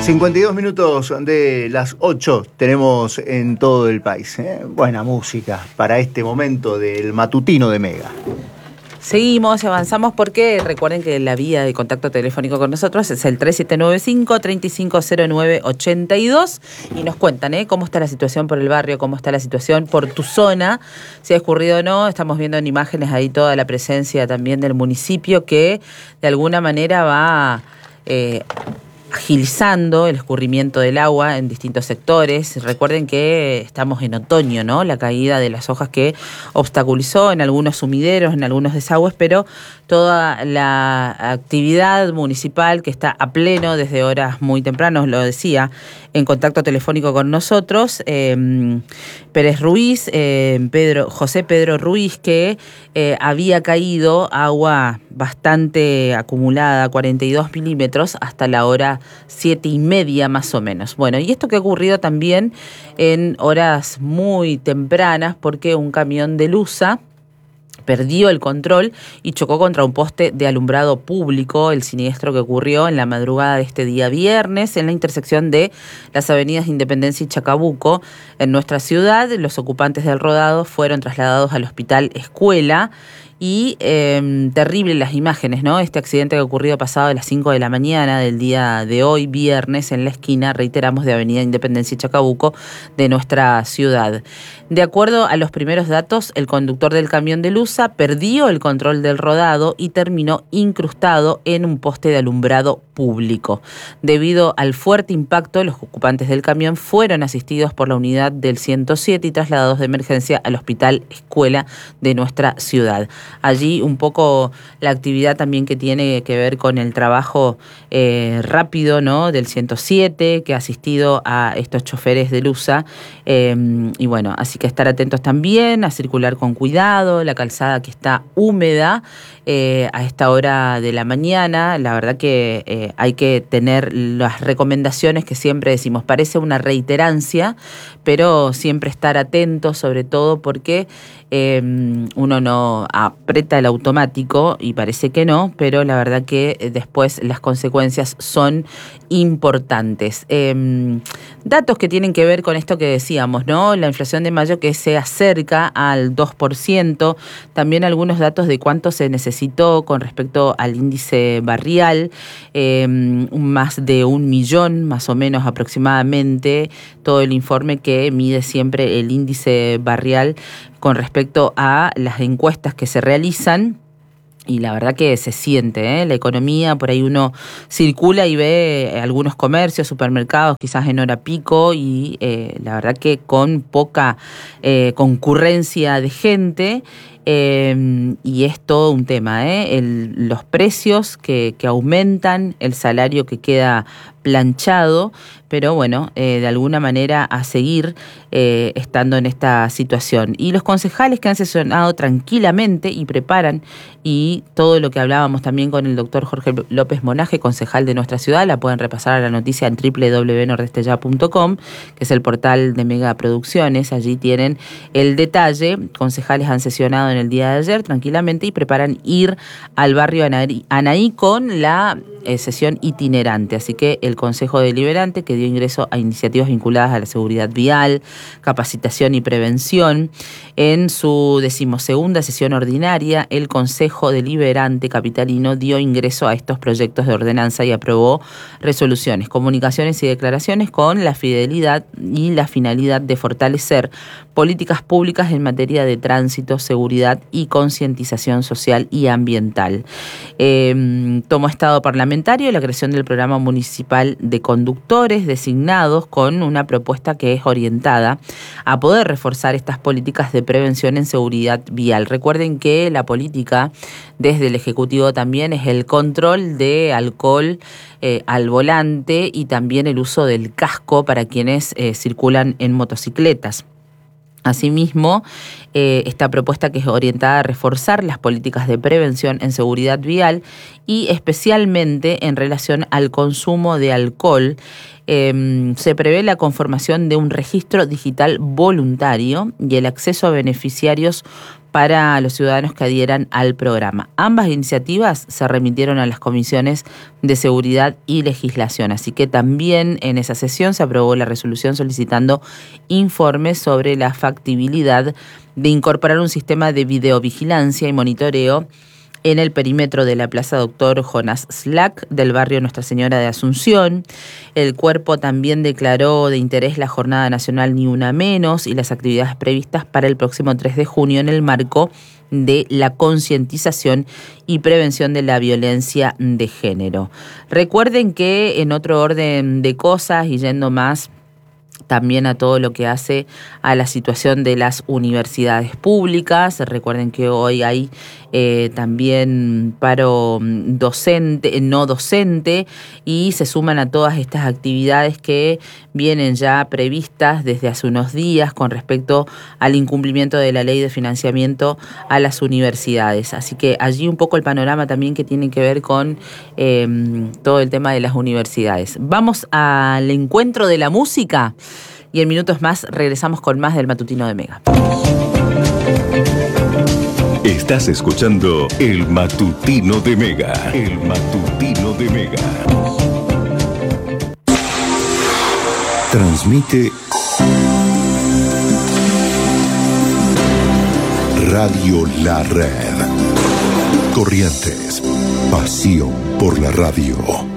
52 minutos de las 8 tenemos en todo el país. Buena música para este momento del matutino de Mega. Seguimos, avanzamos porque recuerden que la vía de contacto telefónico con nosotros es el 3795-350982 y nos cuentan cómo está la situación por el barrio, cómo está la situación por tu zona, si ha escurrido o no. Estamos viendo en imágenes ahí toda la presencia también del municipio que de alguna manera va agilizando el escurrimiento del agua en distintos sectores. Recuerden que estamos en otoño, ¿no? La caída de las hojas que obstaculizó en algunos sumideros, en algunos desagües, pero toda la actividad municipal que está a pleno desde horas muy tempranas, lo decía, en contacto telefónico con nosotros, Pérez Ruiz, José Pedro Ruiz, que había caído agua bastante acumulada, 42 milímetros, hasta la hora 7:30 más o menos. Bueno, y esto que ha ocurrido también en horas muy tempranas, porque un camión de Lusa perdió el control y chocó contra un poste de alumbrado público. El siniestro que ocurrió en la madrugada de este día viernes en la intersección de las avenidas Independencia y Chacabuco en nuestra ciudad. Los ocupantes del rodado fueron trasladados al hospital Escuela. Y terribles las imágenes, ¿no? Este accidente que ocurrió pasado a las 5 de la mañana del día de hoy, viernes, en la esquina, reiteramos, de Avenida Independencia y Chacabuco de nuestra ciudad. De acuerdo a los primeros datos, el conductor del camión de Lusa perdió el control del rodado y terminó incrustado en un poste de alumbrado público. Debido al fuerte impacto, los ocupantes del camión fueron asistidos por la unidad del 107 y trasladados de emergencia al hospital Escuela de nuestra ciudad. Allí un poco la actividad también que tiene que ver con el trabajo rápido, ¿no? Del 107 que ha asistido a estos choferes de Lusa. Y bueno, así que estar atentos también, a circular con cuidado, la calzada que está húmeda a esta hora de la mañana. La verdad que hay que tener las recomendaciones que siempre decimos. Parece una reiterancia, pero siempre estar atentos, sobre todo porque uno no aprieta el automático y parece que no, pero la verdad que después las consecuencias son importantes. Datos que tienen que ver con esto que decíamos, ¿no? La inflación de mayo que se acerca al 2%, también algunos datos de cuánto se necesitó con respecto al índice barrial, más de 1 millón más o menos aproximadamente, todo el informe que mide siempre el índice barrial con respecto a las encuestas que se realizan. Y la verdad que se siente, la economía, por ahí uno circula y ve algunos comercios, supermercados, quizás en hora pico, y la verdad que con poca concurrencia de gente. Y es todo un tema, los precios que aumentan, el salario que queda planchado, pero bueno, de alguna manera a seguir estando en esta situación. Y los concejales que han sesionado tranquilamente y preparan, y todo lo que hablábamos también con el doctor Jorge López Monaje, concejal de nuestra ciudad, la pueden repasar a la noticia en www.nordesteya.com, que es el portal de Mega Producciones. Allí tienen el detalle. Concejales han sesionado en el día de ayer tranquilamente y preparan ir al barrio Anaí con la sesión itinerante. Así que el Consejo Deliberante, que dio ingreso a iniciativas vinculadas a la seguridad vial, capacitación y prevención, en su 12ª sesión ordinaria, el Consejo Deliberante capitalino dio ingreso a estos proyectos de ordenanza y aprobó resoluciones, comunicaciones y declaraciones con la fidelidad y la finalidad de fortalecer políticas públicas en materia de tránsito, seguridad y concientización social y ambiental. Tomó estado parlamentario la creación del programa municipal de conductores designados, con una propuesta que es orientada a poder reforzar estas políticas de prevención en seguridad vial. Recuerden que la política desde el Ejecutivo también es el control de alcohol al volante y también el uso del casco para quienes circulan en motocicletas. Asimismo, esta propuesta que es orientada a reforzar las políticas de prevención en seguridad vial y especialmente en relación al consumo de alcohol, se prevé la conformación de un registro digital voluntario y el acceso a beneficiarios para los ciudadanos que adhieran al programa. Ambas iniciativas se remitieron a las comisiones de Seguridad y Legislación, así que también en esa sesión se aprobó la resolución solicitando informes sobre la factibilidad de incorporar un sistema de videovigilancia y monitoreo en el perímetro de la Plaza Dr. Jonás Slack del barrio Nuestra Señora de Asunción. El cuerpo también declaró de interés la Jornada Nacional Ni Una Menos y las actividades previstas para el próximo 3 de junio en el marco de la concientización y prevención de la violencia de género. Recuerden que en otro orden de cosas y yendo más también a todo lo que hace a la situación de las universidades públicas. Recuerden que hoy hay también paro docente, no docente, y se suman a todas estas actividades que vienen ya previstas desde hace unos días con respecto al incumplimiento de la ley de financiamiento a las universidades. Así que allí un poco el panorama también que tiene que ver con todo el tema de las universidades. Vamos al encuentro de la música y en minutos más regresamos con más del Matutino de Mega. Estás escuchando el Matutino de Mega. El Matutino de Mega. Transmite Radio La Red. Corrientes. Pasión por la radio.